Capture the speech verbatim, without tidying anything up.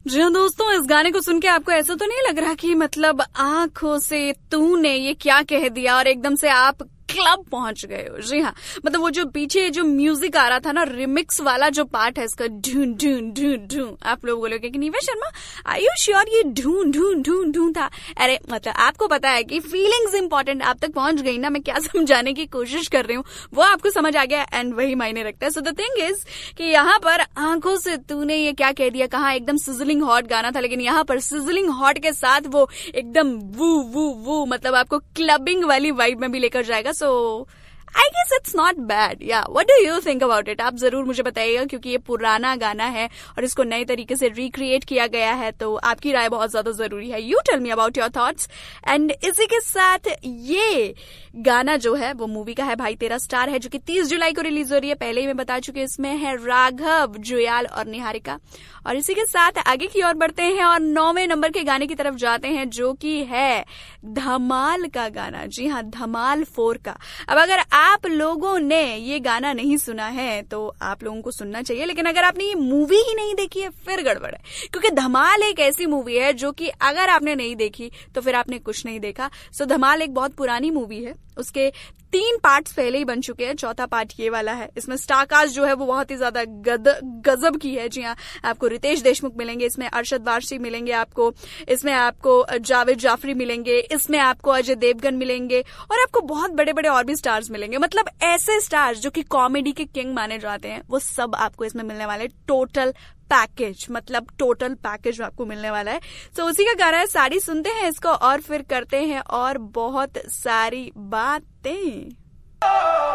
जी हाँ दोस्तों, इस गाने को सुन के आपको ऐसा तो नहीं लग रहा कि मतलब आंखों से तूने ये क्या कह दिया और एकदम से आप क्लब पहुंच गए हो। जी हाँ, मतलब वो जो पीछे जो म्यूजिक आ रहा था ना, रिमिक्स वाला जो पार्ट है इसका, ढूं ढूं ढूं ढूं, आप लोग बोलोगे कि नीवा शर्मा आई यू श्योर ये ढूं ढूं ढूं ढूं था? अरे मतलब आपको पता है कि फीलिंग्स इंपॉर्टेंट, आप तक पहुंच गई ना, मैं क्या समझाने की कोशिश कर रही हूँ वो आपको समझ आ गया एंड वही मायने रखता है। सो द थिंग इज कि यहाँ पर आंखों से तूने ये क्या कह दिया, कहा एकदम सिजलिंग हॉट गाना था, लेकिन यहाँ पर सिजलिंग हॉट के साथ वो एकदम वू वू वू, मतलब आपको क्लबिंग वाली वाइब में भी लेकर जाएगा। सो I guess it's not bad. या what do you think about it? आप जरूर मुझे बताइएगा, क्योंकि ये पुराना गाना है और इसको नए तरीके से रिक्रिएट किया गया है, तो आपकी राय बहुत ज्यादा जरूरी है। You tell me about your thoughts. And इसी के साथ ये गाना जो है वो मूवी का है भाई तेरा स्टार है, जो कि तीस जुलाई को रिलीज हो रही है। पहले ही मैं बता चुकी हूँ, इसमें है राघव जुयाल और निहारिका। और इसी के साथ आगे की ओर बढ़ते हैं और नौवें नंबर के गाने की तरफ जाते हैं, जो कि है धमाल का गाना। जी हाँ, धमाल फोर का। अब अगर आप लोगों ने ये गाना नहीं सुना है तो आप लोगों को सुनना चाहिए, लेकिन अगर आपने ये मूवी ही नहीं देखी है फिर गड़बड़ है, क्योंकि धमाल एक ऐसी मूवी है जो कि अगर आपने नहीं देखी तो फिर आपने कुछ नहीं देखा। सो धमाल एक बहुत पुरानी मूवी है, उसके तीन पार्ट्स पहले ही बन चुके हैं, चौथा पार्ट ये वाला है। इसमें स्टार कास्ट जो है वो बहुत ही ज्यादा गजब की है। जी हाँ, आपको रितेश देशमुख मिलेंगे, इसमें अरशद वारसी मिलेंगे आपको, इसमें आपको जावेद जाफरी मिलेंगे, इसमें आपको अजय देवगन मिलेंगे और आपको बहुत बड़े बड़े और भी स्टार्स मिलेंगे। मतलब ऐसे स्टार्स जो कि कॉमेडी के किंग माने जाते हैं, वो सब आपको इसमें मिलने वाले। टोटल पैकेज, मतलब टोटल पैकेज आपको मिलने वाला है। सो so, उसी का गाना है साड़ी। सुनते हैं इसको और फिर करते हैं और बहुत सारी बातें।